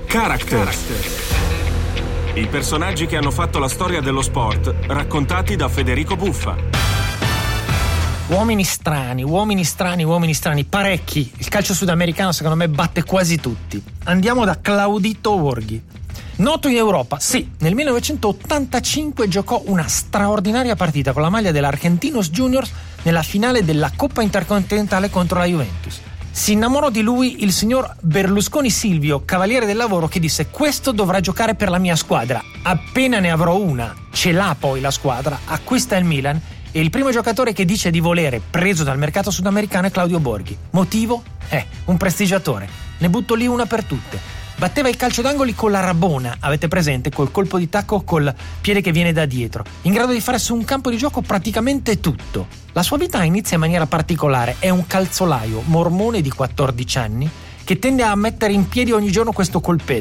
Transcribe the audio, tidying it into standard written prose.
Character. I personaggi che hanno fatto la storia dello sport, raccontati da Federico Buffa. Uomini strani, parecchi. Il calcio sudamericano secondo me batte quasi tutti. Andiamo da Claudito Borghi. Noto in Europa, sì, nel 1985 giocò una straordinaria partita con la maglia dell'Argentinos Juniors nella finale della Coppa Intercontinentale contro la Juventus. Si innamorò di lui il signor Berlusconi Silvio, cavaliere del lavoro, che disse: questo dovrà giocare per la mia squadra. Appena ne avrò una, ce l'ha poi la squadra, acquista il Milan e il primo giocatore che dice di volere, preso dal mercato sudamericano, è Claudio Borghi. Motivo? Un prestigiatore. Ne butto lì una per tutte. Batteva il calcio d'angoli con la rabona, avete presente? Col colpo di tacco col piede che viene da dietro, in grado di fare su un campo di gioco praticamente tutto. La sua vita inizia in maniera particolare, è un calzolaio mormone di 14 anni che tende a mettere in piedi ogni giorno questo colpetto.